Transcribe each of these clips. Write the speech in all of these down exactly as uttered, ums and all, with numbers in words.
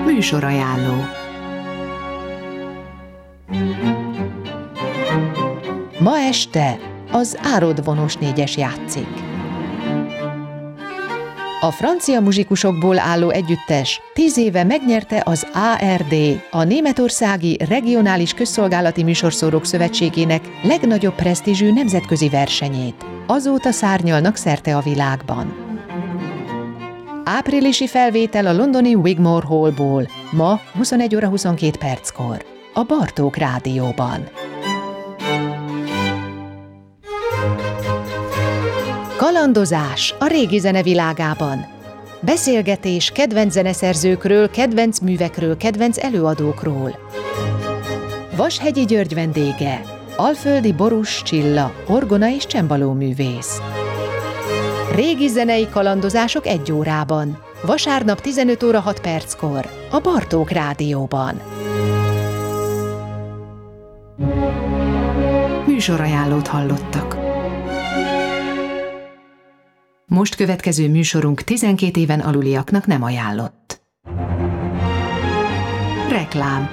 Műsorajánló. Ma este az Árodvonos négyes játszik. A francia muzsikusokból álló együttes tíz éve megnyerte az á er dé, a Németországi Regionális Közszolgálati Műsorszórók Szövetségének legnagyobb presztízsű nemzetközi versenyét. Azóta szárnyalnak szerte a világban. Áprilisi felvétel a londoni Wigmore Hallból, ma huszonegy óra huszonkét perckor, a Bartók Rádióban. Kalandozás a régi zene világában. Beszélgetés kedvenc zeneszerzőkről, kedvenc művekről, kedvenc előadókról. Vashegyi György vendége, Alföldi Borús Csilla, orgona és csembaló művész. Régi zenei kalandozások egy órában. Vasárnap tizenöt óra hat perckor, a Bartók Rádióban. Műsorajánlót hallottak. Most következő műsorunk tizenkét éven aluliaknak nem ajánlott. Reklám.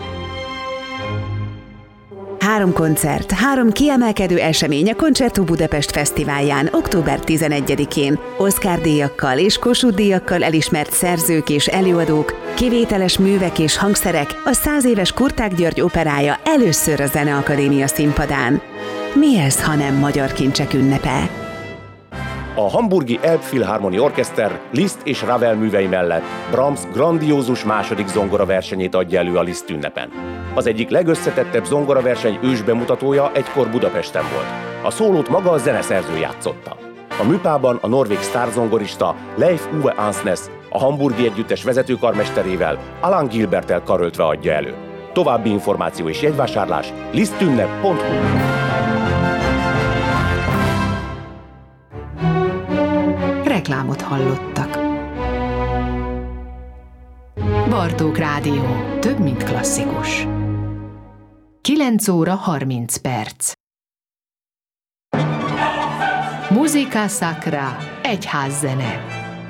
Három koncert, három kiemelkedő esemény a Concerto Budapest Fesztiválján október tizenegyedikén. Oscar-díjakkal és Kossuth-díjakkal elismert szerzők és előadók, kivételes művek és hangszerek, a száz éves Kurták György operája először a Zeneakadémia színpadán. Mi ez, ha nem magyar kincsek ünnepe? A hamburgi Elbphilharmonie Orchester Liszt és Ravel művei mellett Brahms grandiózus második zongoraversenyét adja elő a Liszt ünnepen. Az egyik legösszetettebb zongoraverseny ősbemutatója egykor Budapesten volt. A szólót maga a zeneszerző játszotta. A műpában a norvég sztárzongorista Leif Ove Ansnes a hamburgi együttes vezetőkarmesterével, Alan Gilberttel karöltve adja elő. További információ és jegyvásárlás lisztünnep pont hu. Reklámot hallottak. Bartók Rádió. Több, mint klasszikus. kilenc óra harminc perc. Musica Sacra. Egyházzene.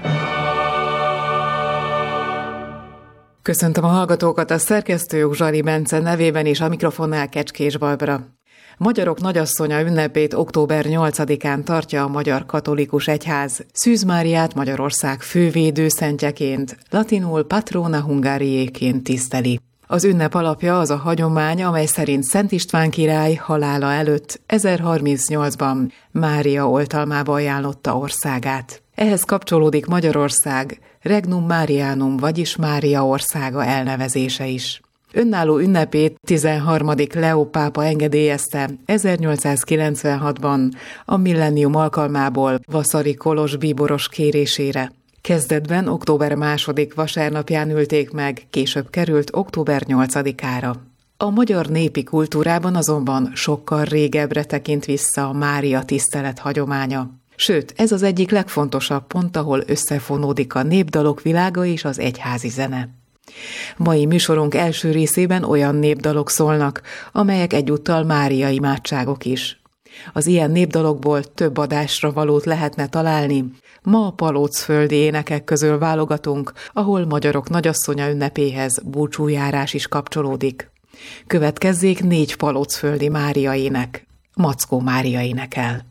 Köszöntöm a hallgatókat, a szerkesztő Zsali Bence nevében és a mikrofonnál Kecskés Barbara. Magyarok nagyasszonya ünnepét október nyolcadikán tartja a Magyar Katolikus Egyház. Szűz Máriát Magyarország fővédőszentjeként, latinul Patrona Hungariéként tiszteli. Az ünnep alapja az a hagyomány, amely szerint Szent István király halála előtt ezerharmincnyolcban Mária oltalmába ajánlotta országát. Ehhez kapcsolódik Magyarország Regnum Marianum, vagyis Mária országa elnevezése is. Önálló ünnepét tizenharmadik Leó pápa engedélyezte ezernyolcszázkilencvenhatban a millennium alkalmából Vaszary Kolos bíboros kérésére. Kezdetben október második vasárnapján ülték meg, később került október nyolcadikára. A magyar népi kultúrában azonban sokkal régebbre tekint vissza a Mária tisztelet hagyománya. Sőt, ez az egyik legfontosabb pont, ahol összefonódik a népdalok világa és az egyházi zene. Mai műsorunk első részében olyan népdalok szólnak, amelyek egyúttal Mária imádságok is. Az ilyen népdalokból több adásra valót lehetne találni. Ma a palócföldi énekek közül válogatunk, ahol magyarok nagyasszonya ünnepéhez búcsújárás is kapcsolódik. Következzék négy palócföldi Mária ének. Mackó Mária énekel.